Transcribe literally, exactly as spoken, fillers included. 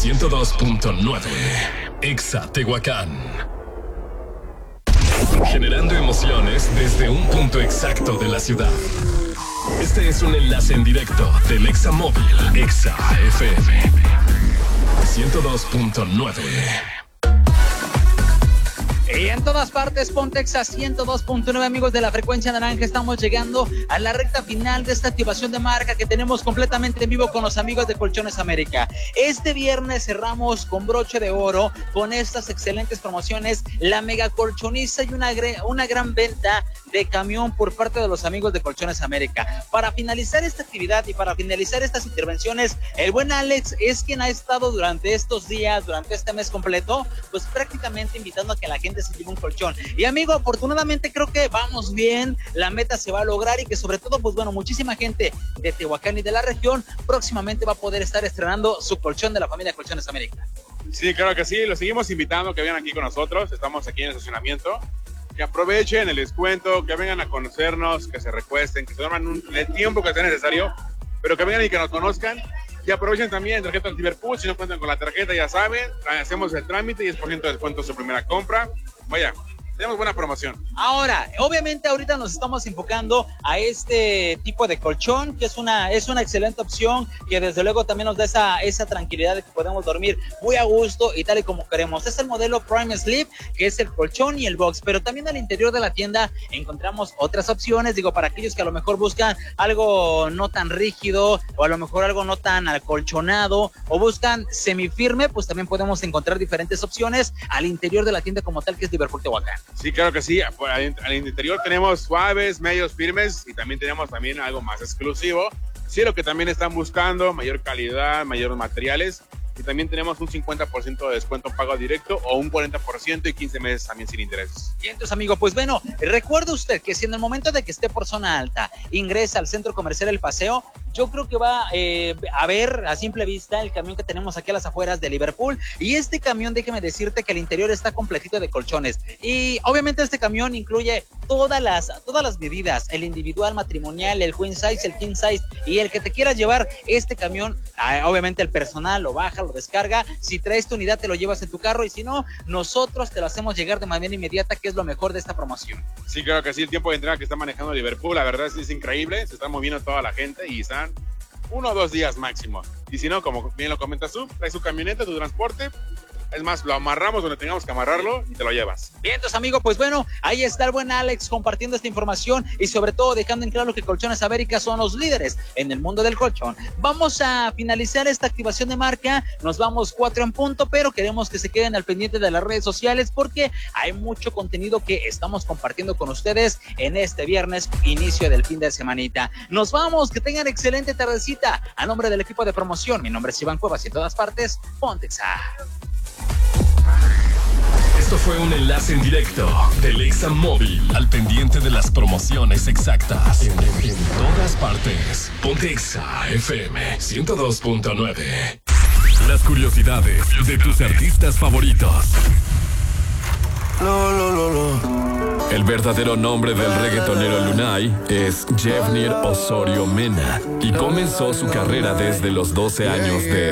ciento dos punto nueve. Exa Tehuacán. Generando emociones desde un punto exacto de la ciudad. Este es un enlace en directo del Exa Móvil. Exa F M ciento dos punto nueve. Y en todas partes, Pontex a ciento dos punto nueve, amigos de la frecuencia naranja. Estamos llegando a la recta final de esta activación de marca que tenemos completamente en vivo con los amigos de Colchones América. Este viernes cerramos con broche de oro con estas excelentes promociones, la mega colchoniza y una, una gran venta de camión por parte de los amigos de Colchones América. Para finalizar esta actividad y para finalizar estas intervenciones, el buen Alex es quien ha estado durante estos días, durante este mes completo, pues prácticamente invitando a que la gente se lleve un colchón. Y amigo, afortunadamente creo que vamos bien, la meta se va a lograr y que sobre todo, pues bueno, muchísima gente de Tehuacán y de la región próximamente va a poder estar estrenando su colchón de la familia Colchones América. Sí, claro que sí, los seguimos invitando a que vengan aquí con nosotros, estamos aquí en el estacionamiento, que aprovechen el descuento, que vengan a conocernos, que se recuesten, que se tomen un, el tiempo que sea necesario, pero que vengan y que nos conozcan. Y aprovechen también el tarjeta de Liverpool, si no cuentan con la tarjeta ya saben, hacemos el trámite y diez por ciento de descuento en su primera compra. Vaya, tenemos buena promoción. Ahora, obviamente ahorita nos estamos enfocando a este tipo de colchón, que es una, es una excelente opción, que desde luego también nos da esa, esa tranquilidad de que podemos dormir muy a gusto y tal y como queremos. Es el modelo Prime Sleep, que es el colchón y el box, pero también al interior de la tienda encontramos otras opciones, digo, para aquellos que a lo mejor buscan algo no tan rígido, o a lo mejor algo no tan acolchonado, o buscan semifirme, pues también podemos encontrar diferentes opciones al interior de la tienda como tal, que es Liverpool Tehuacán. Sí, claro que sí. Al interior tenemos suaves, medios, firmes y también tenemos también algo más exclusivo. Sí, lo que también están buscando, mayor calidad, mayores materiales. Y también tenemos un cincuenta por ciento de descuento en pago directo o un cuarenta por ciento y quince meses también sin intereses. Y entonces, amigo, pues bueno, recuerde usted que si en el momento de que esté por zona alta ingresa al centro comercial El Paseo, yo creo que va eh, a ver a simple vista el camión que tenemos aquí a las afueras de Liverpool. Y este camión, déjeme decirte que el interior está completito de colchones. Y obviamente este camión incluye todas las, todas las medidas, el individual, matrimonial, el queen size, el king size y el que te quieras llevar. Este camión, obviamente el personal lo baja, lo descarga. Si traes tu unidad te lo llevas en tu carro y si no, nosotros te lo hacemos llegar de manera inmediata, que es lo mejor de esta promoción. Sí, claro que sí, el tiempo de entrega que está manejando Liverpool, la verdad es, es increíble, se está moviendo toda la gente y están uno o dos días máximo. Y si no, como bien lo comentas tú, traes tu camioneta, tu transporte. Es más, lo amarramos donde tengamos que amarrarlo y te lo llevas. Bien, entonces, amigo, pues bueno, ahí está el buen Alex compartiendo esta información y sobre todo dejando en claro que Colchones América son los líderes en el mundo del colchón. Vamos a finalizar esta activación de marca, nos vamos cuatro en punto, pero queremos que se queden al pendiente de las redes sociales porque hay mucho contenido que estamos compartiendo con ustedes en este viernes, inicio del fin de semanita. Nos vamos, que tengan excelente tardecita. A nombre del equipo de promoción, mi nombre es Iván Cuevas y en todas partes, Pontexa. Esto fue un enlace en directo del Exa Móvil, al pendiente de las promociones exactas en, en todas partes. Ponte Exa F M ciento dos punto nueve. Las curiosidades de tus artistas favoritos. No, no, no, no. El verdadero nombre del reggaetonero Lunay es Jevnir Osorio Mena y comenzó su carrera desde los doce años de